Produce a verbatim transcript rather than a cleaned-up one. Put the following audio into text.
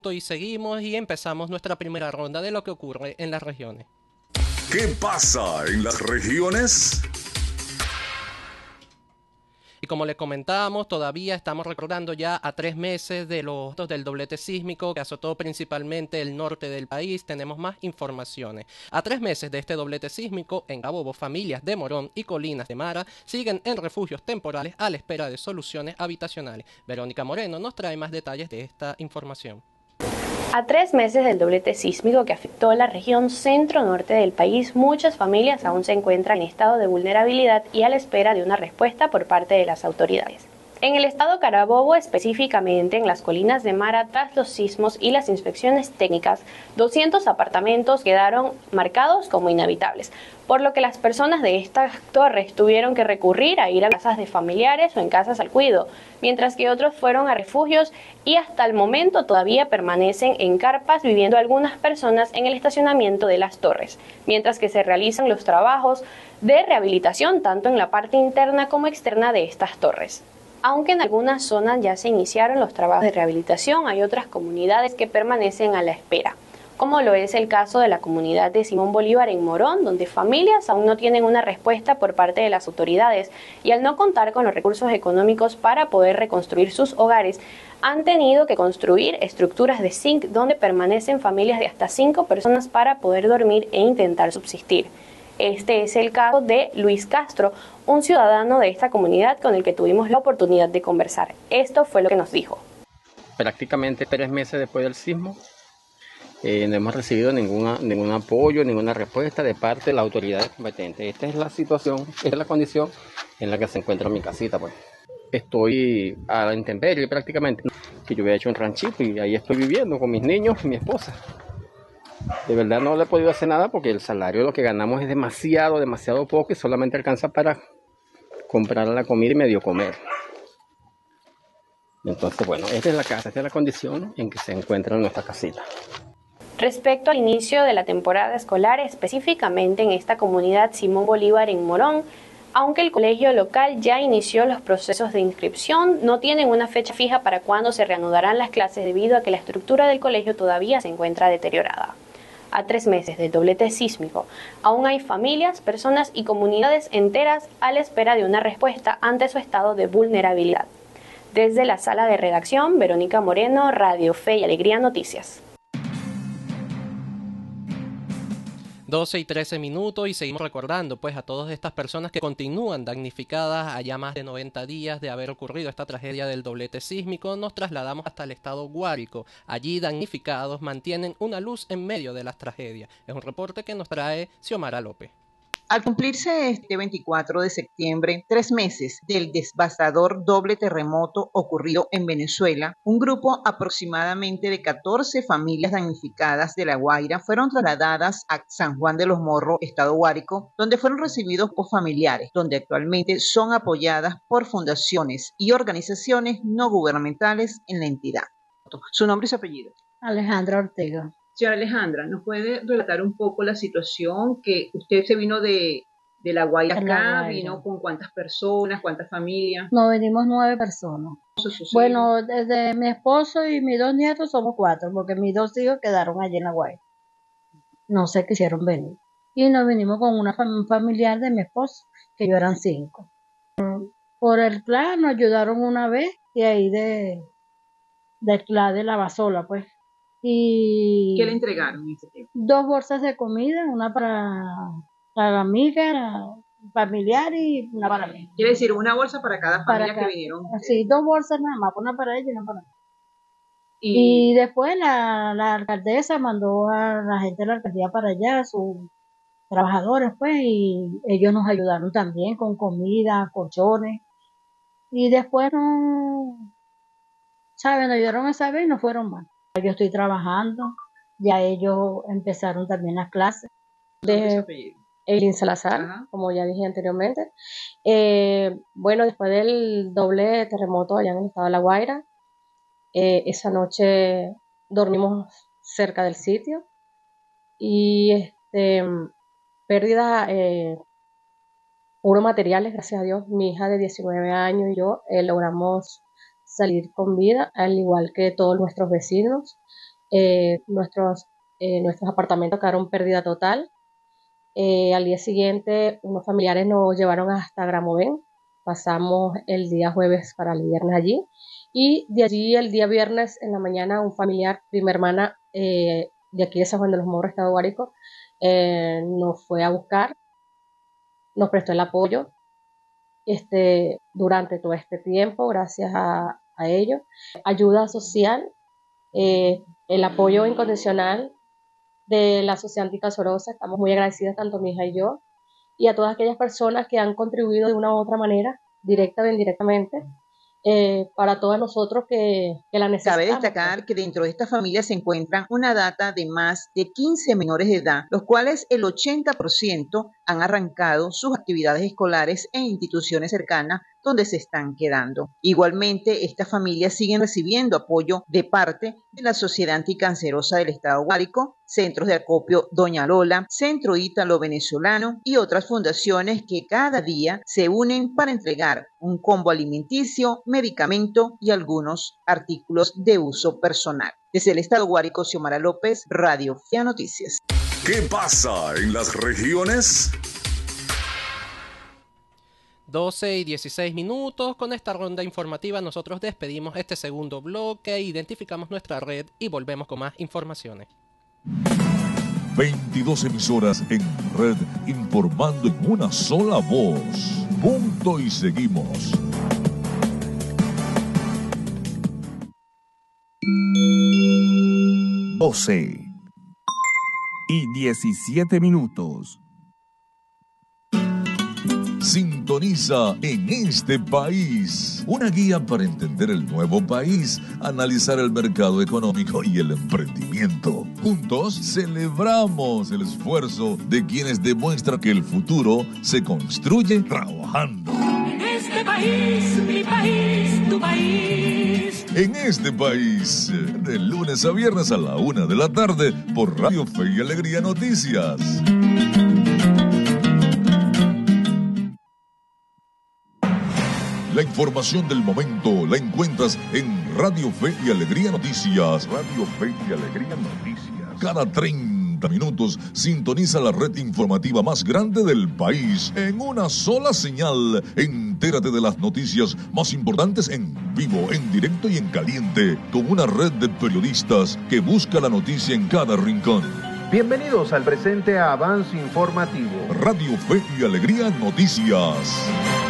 Y seguimos y empezamos nuestra primera ronda de lo que ocurre en las regiones. ¿Qué pasa en las regiones? Y como les comentábamos, todavía estamos recordando ya a tres meses de los del doblete sísmico que azotó principalmente el norte del país. Tenemos más informaciones. A tres meses de este doblete sísmico, en Carabobo, familias de Morón y Colinas de Mara siguen en refugios temporales a la espera de soluciones habitacionales. Verónica Moreno nos trae más detalles de esta información. A tres meses del doblete sísmico que afectó la región centro-norte del país, muchas familias aún se encuentran en estado de vulnerabilidad y a la espera de una respuesta por parte de las autoridades. En el estado Carabobo, específicamente en las Colinas de Mara, tras los sismos y las inspecciones técnicas, doscientos apartamentos quedaron marcados como inhabitables, por lo que las personas de estas torres tuvieron que recurrir a ir a casas de familiares o en casas al cuido, mientras que otros fueron a refugios y hasta el momento todavía permanecen en carpas viviendo algunas personas en el estacionamiento de las torres, mientras que se realizan los trabajos de rehabilitación tanto en la parte interna como externa de estas torres. Aunque en algunas zonas ya se iniciaron los trabajos de rehabilitación, hay otras comunidades que permanecen a la espera, como lo es el caso de la comunidad de Simón Bolívar en Morón, donde familias aún no tienen una respuesta por parte de las autoridades y al no contar con los recursos económicos para poder reconstruir sus hogares, han tenido que construir estructuras de zinc donde permanecen familias de hasta cinco personas para poder dormir e intentar subsistir. Este es el caso de Luis Castro, un ciudadano de esta comunidad con el que tuvimos la oportunidad de conversar. Esto fue lo que nos dijo. Prácticamente tres meses después del sismo, eh, no hemos recibido ninguna, ningún apoyo, ninguna respuesta de parte de las autoridades competentes. Esta es la situación, esta es la condición en la que se encuentra mi casita, pues. Estoy a la intemperie prácticamente, que yo había hecho un ranchito y ahí estoy viviendo con mis niños y mi esposa. De verdad no le he podido hacer nada porque el salario, lo que ganamos es demasiado, demasiado poco y solamente alcanza para comprar la comida y medio comer. Entonces, bueno, esta es la casa, esta es la condición en que se encuentra nuestra casita. Respecto al inicio de la temporada escolar, específicamente en esta comunidad Simón Bolívar en Morón, aunque el colegio local ya inició los procesos de inscripción, no tienen una fecha fija para cuándo se reanudarán las clases debido a que la estructura del colegio todavía se encuentra deteriorada. A tres meses del doblete sísmico, aún hay familias, personas y comunidades enteras a la espera de una respuesta ante su estado de vulnerabilidad. Desde la sala de redacción, Verónica Moreno, Radio Fe y Alegría Noticias. doce y trece minutos y seguimos recordando pues a todas estas personas que continúan damnificadas a ya más de noventa días de haber ocurrido esta tragedia del doblete sísmico. Nos trasladamos hasta el estado Guárico. Allí damnificados mantienen una luz en medio de las tragedias. Es un reporte que nos trae Xiomara López. Al cumplirse este veinticuatro de septiembre, tres meses del devastador doble terremoto ocurrido en Venezuela, un grupo aproximadamente de catorce familias damnificadas de La Guaira fueron trasladadas a San Juan de los Morros, estado Guárico, donde fueron recibidos por familiares, donde actualmente son apoyadas por fundaciones y organizaciones no gubernamentales en la entidad. Su nombre y su apellido. Alejandra Ortega. Señora Alejandra, ¿nos puede relatar un poco la situación que usted se vino de, de La Guaira acá? La Guaira. ¿Vino con cuántas personas, cuántas familias? Nos venimos nueve personas. Bueno, desde mi esposo y mis dos nietos somos cuatro, porque mis dos hijos quedaron allí en La Guaira. No se quisieron venir. Y nos vinimos con una fam- familiar de mi esposo, que yo eran cinco. Por el plan nos ayudaron una vez, y ahí de, de la de la basola, pues. Y ¿Qué le entregaron en ese tiempo? Dos bolsas de comida, una para la amiga familiar y una para mí. Quiere decir, una bolsa para cada familia para cada, que vinieron. Sí, dos bolsas nada más, una para ella y una para mí. Y, y después la, la alcaldesa mandó a la gente de la alcaldía para allá, sus trabajadores, pues, y ellos nos ayudaron también con comida, colchones. Y después no, ¿saben? Nos ayudaron esa vez y no fueron más. Yo estoy trabajando, ya ellos empezaron también las clases. De Eileen Salazar, Ajá. como ya dije anteriormente. Eh, bueno, después del doble terremoto allá en el estado de La Guaira, eh, esa noche dormimos cerca del sitio y este, pérdida, eh, hubo materiales, gracias a Dios. Mi hija de diecinueve años y yo eh, logramos salir con vida, al igual que todos nuestros vecinos. eh, nuestros, eh, nuestros apartamentos quedaron pérdida total. Eh, al día siguiente, unos familiares nos llevaron hasta Gramovén. Pasamos el día jueves para el viernes allí. Y de allí, el día viernes en la mañana, un familiar, prima hermana eh, de aquí de San Juan de los Morros, Estado Guárico, eh, nos fue a buscar, nos prestó el apoyo este, durante todo este tiempo, gracias a, a ello. Ayuda social, eh, el apoyo incondicional de la Sociedad Anticasorosa. Estamos muy agradecidas, tanto mi hija y yo, y a todas aquellas personas que han contribuido de una u otra manera, directa o indirectamente, eh, para todos nosotros que, que la necesitamos. Cabe destacar que dentro de esta familia se encuentran una data de más de quince menores de edad, los cuales el ochenta por ciento han arrancado sus actividades escolares en instituciones cercanas donde se están quedando. Igualmente, estas familias siguen recibiendo apoyo de parte de la Sociedad Anticancerosa del Estado Guárico, Centros de Acopio Doña Lola, Centro Ítalo Venezolano y otras fundaciones que cada día se unen para entregar un combo alimenticio, medicamento y algunos artículos de uso personal. Desde el Estado Guárico, Xiomara López, Radio F I A Noticias. ¿Qué pasa en las regiones? doce y dieciséis minutos. Con esta ronda informativa nosotros despedimos este segundo bloque, identificamos nuestra red y volvemos con más informaciones. veintidós emisoras en red informando en una sola voz. Punto y seguimos. doce y diecisiete minutos. Sintoniza En Este País, una guía para entender el nuevo país, analizar el mercado económico y el emprendimiento. Juntos celebramos el esfuerzo de quienes demuestran que el futuro se construye trabajando. En este país, mi país, tu país. En Este País, de lunes a viernes a la una de la tarde por Radio Fe y Alegría Noticias. La información del momento la encuentras en Radio Fe y Alegría Noticias. Radio Fe y Alegría Noticias. Cada treinta minutos sintoniza la red informativa más grande del país en una sola señal. Entérate de las noticias más importantes en vivo, en directo y en caliente, con una red de periodistas que busca la noticia en cada rincón. Bienvenidos al presente avance informativo. Radio Fe y Alegría Noticias.